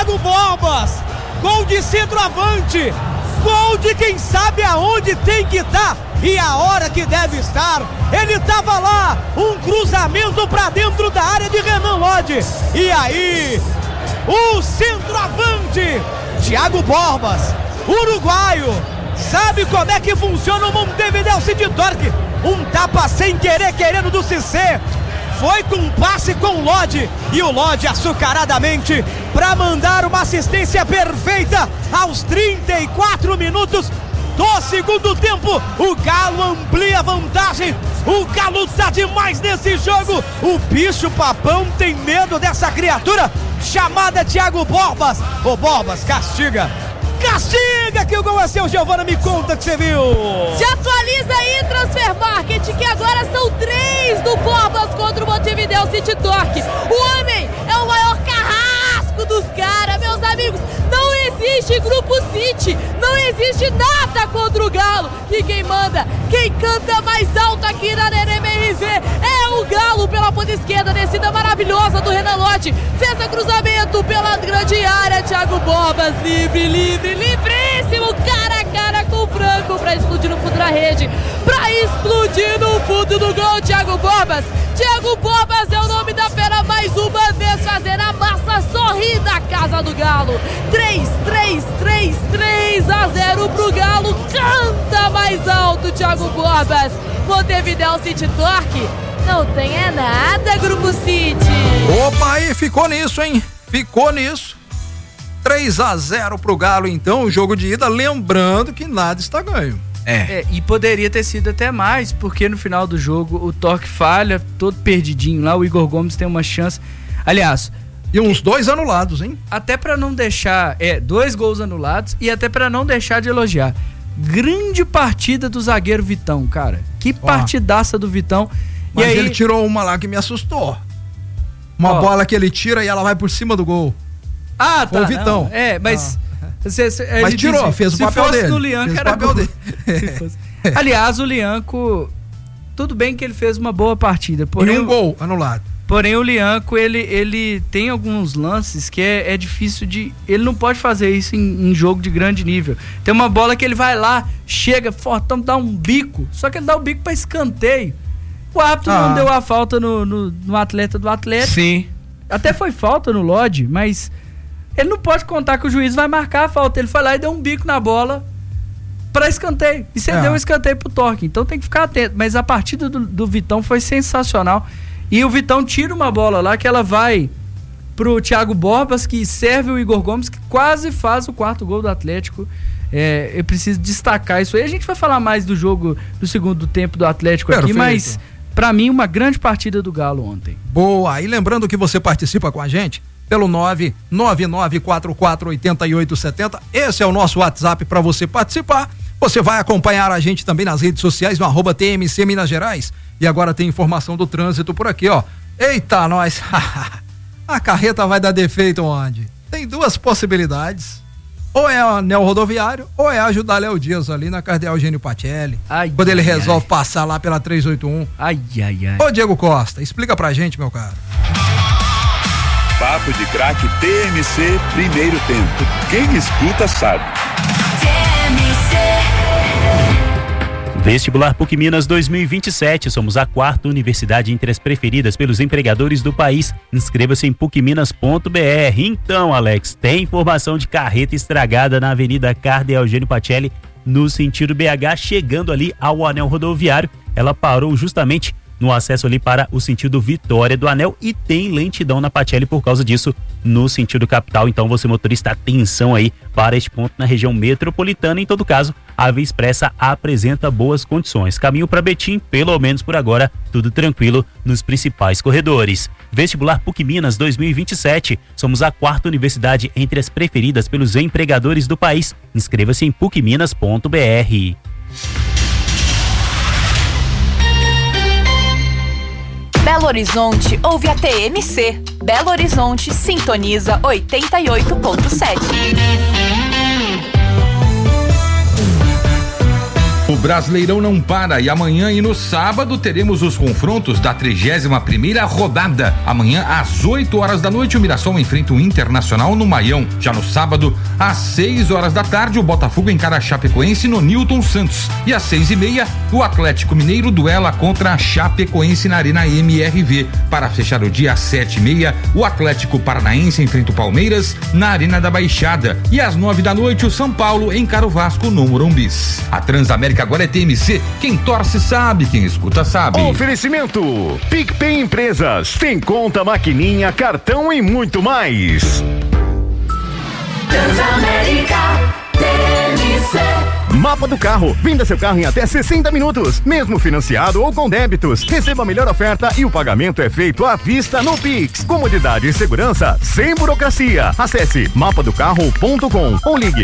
Thiago Borbas, gol de centroavante, gol de quem sabe aonde tem que estar e a hora que deve estar. Ele estava lá, um cruzamento para dentro da área de Renan Lodge, e aí o centroavante Thiago Borbas, uruguaio, sabe como é que funciona o Montevideo City Torque. Um tapa sem querer, querendo do Cissé, foi com um passe com o Lodge, e o Lodge açucaradamente para mandar uma assistência perfeita aos 34 minutos do segundo tempo. O Galo amplia a vantagem, o Galo tá demais nesse jogo. O bicho papão tem medo dessa criatura chamada Thiago Borbas. O Borbas castiga que o gol é seu. Giovana, me conta que você viu. Já atualiza aí, Transfer Market, que agora são 3 do Borbas contra o Montevideo City Torque. O homem é o maior carrasco dos caras, meus amigos. Não existe Grupo City, não existe nada contra o Galo. E quem manda, quem canta mais alto aqui na NMRV é o Galo pela ponta esquerda. Descida maravilhosa do Renan Lodge, fez a cruzamento pela grande área. Thiago Borbas livríssimo, cara a cara com o Franco pra explodir no fundo da rede, pra explodir no fundo do gol. Thiago Borbas é o nome da fera, mais uma vez fazendo a massa sorrir da casa do Galo. 3-0 pro Galo. Canta mais alto Thiago Borbas. Montevideo City Torque não tem é nada, Grupo City. Opa, aí ficou nisso, hein? Ficou nisso. 3-0 pro Galo, então, o jogo de ida, lembrando que nada está ganho. E poderia ter sido até mais, porque no final do jogo o Torque falha, todo perdidinho lá, o Igor Gomes tem uma chance, aliás... E uns 2 anulados, hein? Até pra não deixar, 2 gols anulados, e até pra não deixar de elogiar. Grande partida do zagueiro Vitão, cara. Que partidaça do Vitão. Mas e aí... ele tirou uma lá que me assustou. Uma bola que ele tira e ela vai por cima do gol. Ah, tá. O Vitão. Mas... Mas tirou, fez o papel dele. Se fosse no Lianco, era gol. Aliás, o Lianco, tudo bem que ele fez uma boa partida. Porém, e um gol anulado. Porém, o Lianco, ele tem alguns lances que é difícil de... Ele não pode fazer isso em jogo de grande nível. Tem uma bola que ele vai lá, chega, fortão, dá um bico, só que ele dá o bico pra escanteio. O árbitro não deu a falta no atleta do Atlético. Sim. Até foi falta no Lodge, mas... Ele não pode contar que o juiz vai marcar a falta. Ele foi lá e deu um bico na bola para escanteio. E você deu um escanteio pro Torque. Então tem que ficar atento. Mas a partida do Vitão foi sensacional. E o Vitão tira uma bola lá que ela vai pro Thiago Borbas, que serve o Igor Gomes, que quase faz o 4º gol do Atlético. Eu preciso destacar isso aí. A gente vai falar mais do jogo do segundo tempo do Atlético aqui, mas para mim uma grande partida do Galo ontem. Boa. E lembrando que você participa com a gente pelo 999448870. Esse é o nosso WhatsApp para você participar. Você vai acompanhar a gente também nas redes sociais no @TMC Minas Gerais. E agora tem informação do trânsito por aqui, ó. Eita, nós! A carreta vai dar defeito onde? Tem 2 possibilidades. Ou é o anel rodoviário, ou é ajudar Léo Dias ali na Cardeal Eugênio Pacelli. Quando ele resolve passar lá pela 381. Ô, Diego Costa, explica pra gente, meu caro. Papo de Craque TMC, primeiro tempo. Quem escuta sabe. Vestibular PUC Minas 2027. Somos a 4ª universidade entre as preferidas pelos empregadores do país. Inscreva-se em pucminas.br. Então, Alex, tem informação de carreta estragada na Avenida Cardeal Eugênio Pacelli, no sentido BH, chegando ali ao anel rodoviário. Ela parou justamente no acesso ali para o sentido Vitória do Anel e tem lentidão na Pacelli por causa disso no sentido capital. Então você, motorista, atenção aí para este ponto na região metropolitana. Em todo caso, a Via Expressa apresenta boas condições. Caminho para Betim, pelo menos por agora, tudo tranquilo nos principais corredores. Vestibular PUC Minas 2027. Somos a 4ª universidade entre as preferidas pelos empregadores do país. Inscreva-se em pucminas.br. Belo Horizonte ouve a TMC. Belo Horizonte sintoniza 88.7. O Brasileirão não para e amanhã e no sábado teremos os confrontos da 31ª rodada. Amanhã às 8 horas da noite o Mirassol enfrenta o Internacional no Maião. Já no sábado às 6 horas da tarde o Botafogo encara a Chapecoense no Newton Santos e às 6:30 o Atlético Mineiro duela contra a Chapecoense na Arena MRV. Para fechar o dia às 7:30 o Atlético Paranaense enfrenta o Palmeiras na Arena da Baixada e às 9 da noite o São Paulo encara o Vasco no Morumbis. A Transamérica agora é TMC, quem torce sabe, quem escuta sabe. Oferecimento PicPay Empresas, tem conta, maquininha, cartão e muito mais. Transamérica TMC. Mapa do carro, venda seu carro em até 60 minutos, mesmo financiado ou com débitos. Receba a melhor oferta e o pagamento é feito à vista no Pix. Comodidade e segurança sem burocracia. Acesse mapadocarro.com ou ligue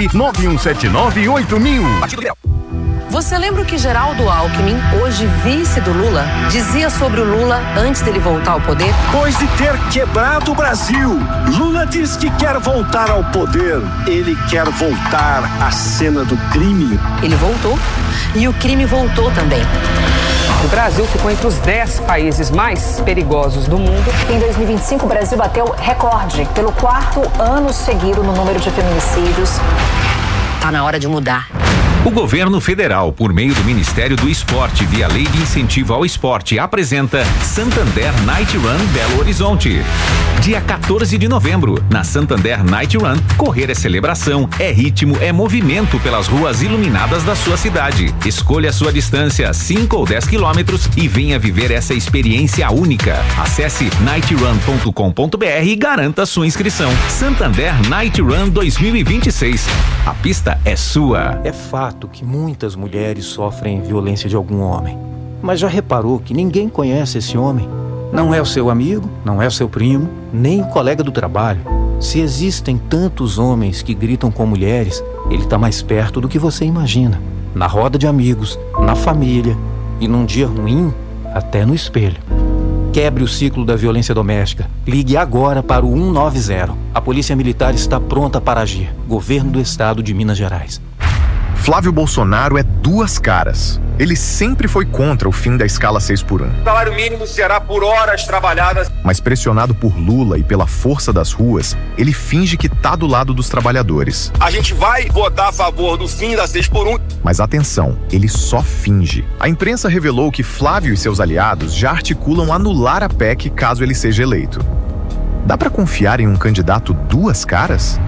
991798000. Você lembra o que Geraldo Alckmin, hoje vice do Lula, dizia sobre o Lula antes dele voltar ao poder? Depois de ter quebrado o Brasil, Lula diz que quer voltar ao poder. Ele quer voltar à cena do crime. Ele voltou e o crime voltou também. O Brasil ficou entre os 10 países mais perigosos do mundo. Em 2025, o Brasil bateu recorde pelo 4º ano seguido no número de feminicídios. Tá na hora de mudar. O governo federal, por meio do Ministério do Esporte, via Lei de Incentivo ao Esporte, apresenta Santander Night Run Belo Horizonte. Dia 14 de novembro, na Santander Night Run, correr é celebração, é ritmo, é movimento pelas ruas iluminadas da sua cidade. Escolha a sua distância, 5 ou 10 quilômetros, e venha viver essa experiência única. Acesse nightrun.com.br e garanta sua inscrição. Santander Night Run 2026. A pista é sua. É fato que muitas mulheres sofrem violência de algum homem. Mas já reparou que ninguém conhece esse homem? Não é o seu amigo, não é o seu primo, nem o colega do trabalho. Se existem tantos homens que gritam com mulheres, ele está mais perto do que você imagina. Na roda de amigos, na família e num dia ruim, até no espelho. Quebre o ciclo da violência doméstica. Ligue agora para o 190. A Polícia Militar está pronta para agir. Governo do Estado de Minas Gerais. Flávio Bolsonaro é duas caras. Ele sempre foi contra o fim da escala 6x1. O salário mínimo será por horas trabalhadas. Mas pressionado por Lula e pela força das ruas, ele finge que tá do lado dos trabalhadores. A gente vai votar a favor do fim da 6x1. Mas atenção, ele só finge. A imprensa revelou que Flávio e seus aliados já articulam anular a PEC caso ele seja eleito. Dá pra confiar em um candidato duas caras?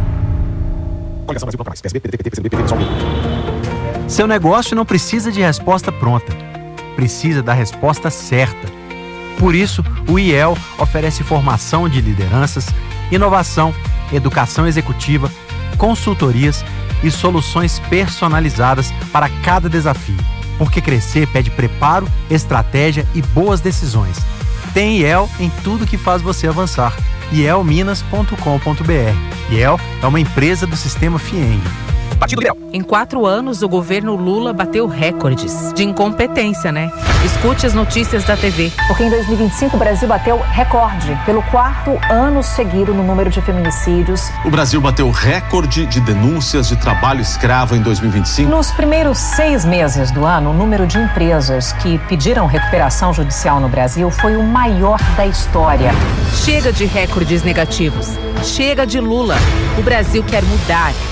Seu negócio não precisa de resposta pronta, precisa da resposta certa. Por isso, o IEL oferece formação de lideranças, inovação, educação executiva, consultorias e soluções personalizadas para cada desafio. Porque crescer pede preparo, estratégia e boas decisões. Tem IEL em tudo que faz você avançar. ielminas.com.br. IEL é uma empresa do Sistema FIENG. Em 4 anos, o governo Lula bateu recordes de incompetência, né? Escute as notícias da TV. Porque em 2025 o Brasil bateu recorde pelo 4º ano seguido no número de feminicídios. O Brasil bateu recorde de denúncias de trabalho escravo em 2025. Nos primeiros 6 meses do ano, o número de empresas que pediram recuperação judicial no Brasil foi o maior da história. Chega de recordes negativos. Chega de Lula. O Brasil quer mudar.